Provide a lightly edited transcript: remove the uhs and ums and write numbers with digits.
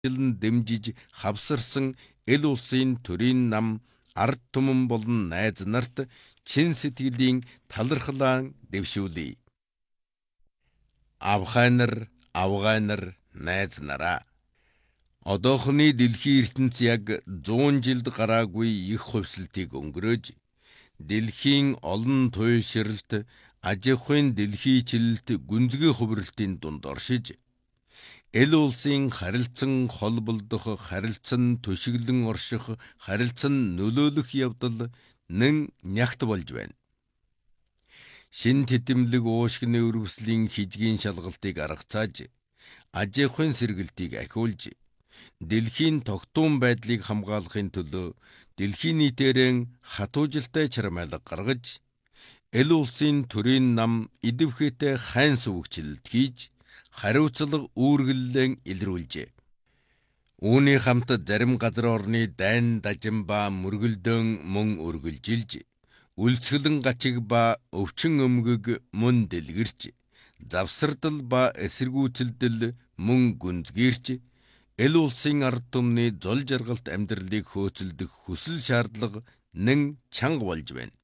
дэмжиж хавсарсан эл улсын төрийн нам, ард түмэн болон найз нарт чин сэтгэлийн талархлаа дэвшүүлье. Авгайнар, найз нараа. Одоохны дэлхийн ертөнц яг 100 жилд гараагүй их хувьсалтыг өнгөрөөж, дэлхийн олон туйлшралт, аж ахуйн дэлхийн чилэлт гүнзгий хувирлтын дунд оршиж, эл улсын харилцан холболдох, харилцан төшиглөн орших, харилцан нөлөөлөх явдал нэн нягт болж байна. Шин тэтэмлэг уушгины өрөвслийн хижгийн шалгалтыг аргацааж, аж ахуйн сэргэлтийг ахиулж, дэлхийн тогтун байдлыг хамгаалахын төлөө дэлхийн нийтээрээ хатуужилтай чармайлга гаргаж, эл улсын төрийн нам идэвхтэй хайн сүвгчлэлт хийж, хариуцлага үүргэллэн илрүүлжээ. Үүний хамт зарим газар орны дайн дажин ба мөргөлдөөн мөн үргэлжилж, үлсгэлэн гачиг ба өвчин өмгөг мөн дэлгэрч, завсардал ба эсэргүүцэлдэл мөн гүнзгийрч, эл улсын ард түмний зол жаргалт амьдралыг хөөцөлдөх хүсэл шаардлага нэн чанга болж байна.